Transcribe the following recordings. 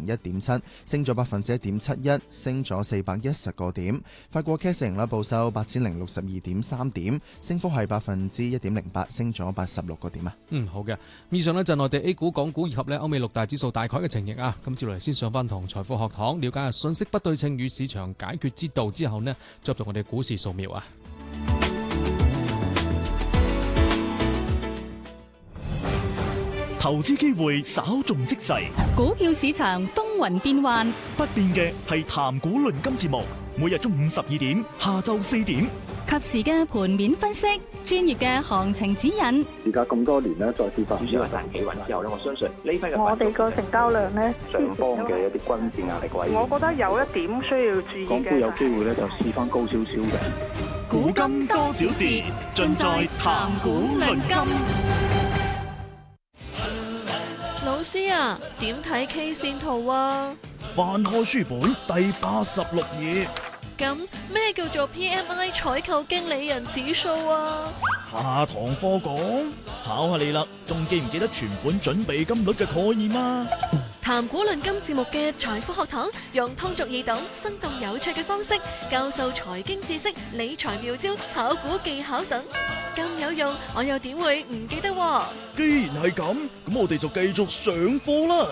101.7，升咗1.71%，升咗410個點。法國 CAC 指數報收8062.3點，升幅係1.08%，升咗86個點啊。 好嘅。以上呢就係內地 A 股、港股以及歐美六大指數大概嘅情形啊。咁接落嚟先上翻同財富學堂了解下信息不對稱與市場解決之道之後呢，再入到我哋股市掃描啊。 投資機會稍縱即逝， 股票市場風雲變幻， 不變嘅係談股論金節目，每日中午12點，下晝4點， 及時嘅盤面分析，專業嘅行情指引。 而家咁多年咧，再跌翻， 主要係大企穩之後咧，我相信呢批嘅我哋個成交量咧， 上方嘅一啲均線壓力位， 我覺得有一點需要注意嘅。 港股有機會咧就試翻高少少嘅。 古今多少事，盡在談股論金。 老師啊，點睇 K 線圖啊？ 翻開書本第86頁。 咁咩叫做 PMI 採購經理人指數啊？ 下堂課講，考下你啦，仲記唔記得存款準備金率嘅概念啊？ 談股論金節目嘅財富學堂，用通俗易懂、生動有趣嘅方式教授財經知識、理財妙招、炒股技巧等，咁有用，我又點會唔記得喎？ 既然係咁，咁我哋就繼續上課啦。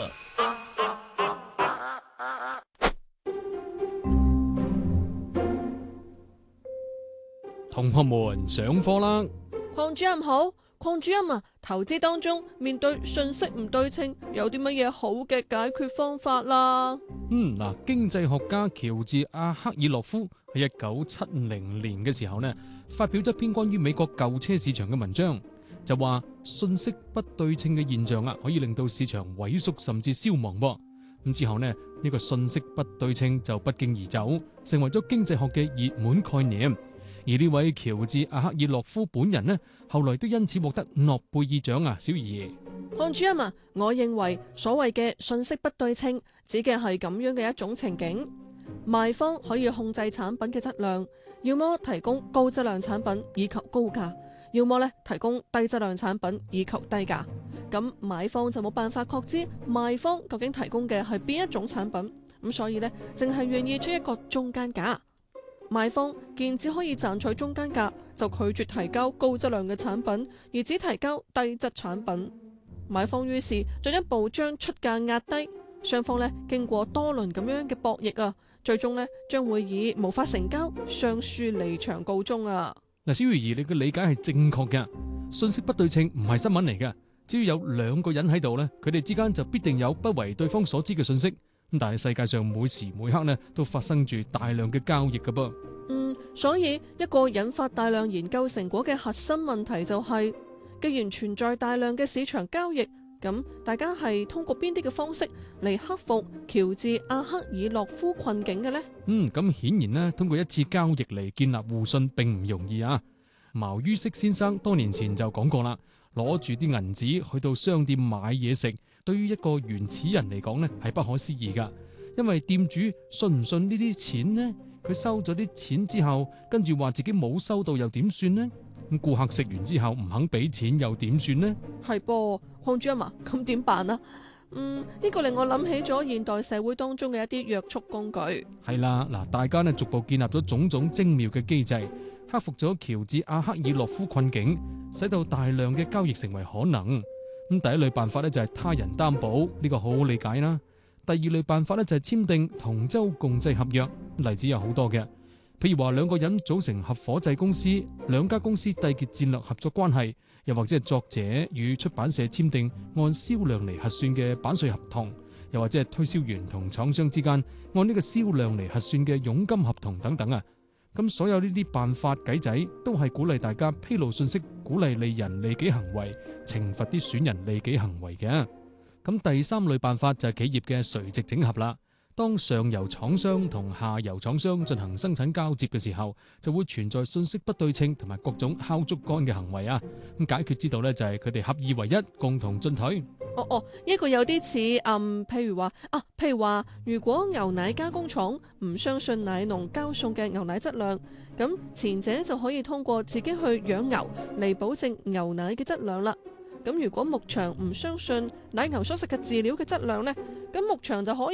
同學們上課啦！ 鄺主任好，鄺主任啊，投資當中面對信息唔對稱，有啲乜嘢好嘅解決方法啦？ 經濟學家喬治阿克爾洛夫喺1970年嘅時候呢，發表咗一篇關於美國舊車市場嘅文章，就話信息不對稱嘅現象可以令到市場萎縮甚至消亡。咁之後呢，呢個信息不對稱就不脛而走，成為咗經濟學嘅熱門概念。而呢位喬治阿克爾洛夫本人呢，後來都因此獲得諾貝爾獎啊！小儀， 鄺主任啊，我認為所謂嘅信息不對稱，指嘅係咁樣嘅一種情景：賣方可以控制產品嘅質量，要麼提供高質量產品以求高價，要麼提供低質量產品以求低價。咁買方就冇辦法確知賣方究竟提供嘅係邊一種產品，咁所以呢，淨係願意出一個中間價。賣方見只可以賺取中間價，就拒絕提交高質量嘅產品，而只提交低質產品。買方於是進一步將出價壓低，雙方經過多輪咁樣嘅博弈啊，最終將會以無法成交、雙輸離場告終啊！ 小儀，你嘅理解係正確嘅，信息不對稱唔係新聞嚟嘅，只要有兩個人喺度佢哋之間就必定有不為對方所知嘅信息。但係世界上每時每刻都發生住大量嘅交易㗎噃。 所以一個引發大量研究成果嘅核心問題就係，既然存在大量嘅市場交易，咁大家係通過邊啲嘅方式嚟克服喬治阿克爾洛夫困境嘅呢？ 咁顯然通過一次交易嚟建立互信並唔容易啊。茅于軾先生多年前就講過啦，攞住啲銀紙去到商店買嘢食，對於一個原始人嚟講係不可思議噶，因為店主信唔信呢啲錢呢？佢收咗啲錢之後，跟住話自己冇收到又點算呢？咁顧客食完之後唔肯俾錢又點算呢？ 係噃，鄺主任啊，咁點辦啊？呢個令我諗起咗現代社會當中嘅一啲約束工具。係啦，大家逐步建立咗種種精妙嘅機制，克服咗喬治阿克爾洛夫困境，使到大量嘅交易成為可能。第一類辦法就係他人擔保，呢個好好理解啦。第二類辦法就係簽訂同舟共濟合約，例子有好多嘅，譬如話兩個人組成合夥制公司，兩家公司締結戰略合作關係，又或者係作者與出版社簽訂按銷量嚟核算嘅版稅合同，又或者係推銷員同廠商之間按呢個銷量嚟核算嘅佣金合同等等啊。咁所有呢啲辦法計仔都係鼓勵大家披露信息，鼓勵利人利己行為，懲罰啲損人利己行為嘅。咁第三類辦法就係企業嘅垂直整合啦。當上游廠商同下游廠商進行生產交接嘅時候，就會存在信息不對稱同埋各種敲竹竿嘅行為啊。咁解決之道就係佢哋合二為一，共同進退。 呢個有啲似譬如話，如果牛奶加工廠唔相信奶農交送嘅牛奶質量，咁前者就可以通過自己去養牛嚟保證牛奶嘅質量啦。咁如果牧場唔相信奶牛所食嘅飼料嘅質量呢，咁牧場就可以